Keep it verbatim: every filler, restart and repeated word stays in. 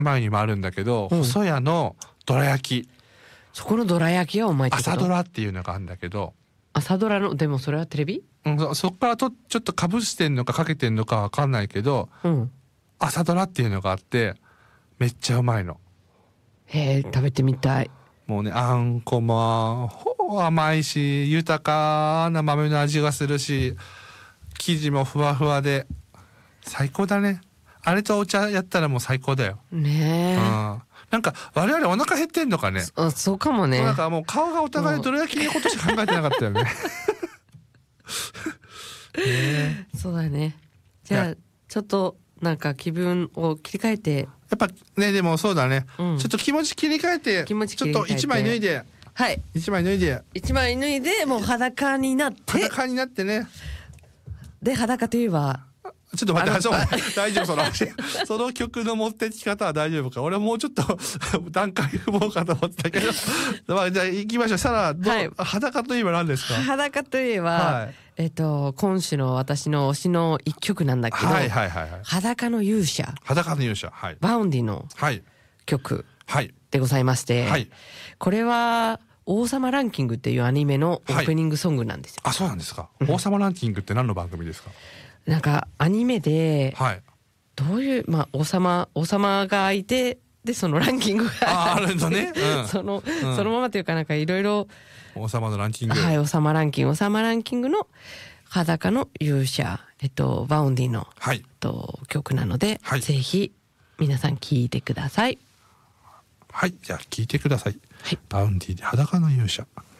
前にもあるんだけど、 うん細谷のどら焼き、 そこのどら焼きはうまいってこと？ 朝ドラっていうのがあるんだけど、 朝ドラの、でもそれはテレビ？ うん、そそっからとちょっとかぶしてんのかかけてんのかわかんないけど、 うん朝ドラっていうのがあってめっちゃうまいの。 へえ、食べてみたい。 もうね、あんこもほ甘いし豊かな豆の味がするし、生地もふわふわで最高だね。あれとお茶やったらもう最高だよ。 ねえ、 うん、なんか我々お腹減ってんのかね。 あ、そうかもね。 なんかもう顔がお互いどら焼きのことしか考えてなかったよね。ね、 そうだね。じゃあちょっとなんか気分を切り替えて、 やっぱね、でもそうだね、 うん、 ちょっと気持ち切り替えて、 気持ち切り替えてちょっと一枚脱いで、 はい一枚脱いで一枚脱いでもう裸になって、 裸になってね。 で裸といえばちょっと待って、 あのそう大丈夫その話その曲の持ってき方は大丈夫か。俺もうちょっと段階踏もうかと思ってたけどまあじゃあ行きましょう。サラ、 はい、 裸といえば何ですか？ 裸といえば、はい、えっと今週の私の推しの一曲なんだけど、 はいはいはいはい、 裸の勇者、 裸の勇者、はい、 バウンディの曲でございまして、はい、これは王様ランキングっていうアニメのオープニングソングなんですよ。 はい、あ、そうなんですか。王様ランキングって何の番組ですか？ なんかアニメで、はい、どういう、まあ王様王様がいて、でそのランキングがあ, あるんだね、うん、 その、うん、そのままというかなんかいろいろ王様のランキング、 はい、王様ランキング王様ランキングの裸の勇者、えっとバウンディの、はい、えっと曲なので、はい、ぜひ皆さん聴いてください。 はい、じゃあ聴いてください。はい、バウンディで裸の勇者。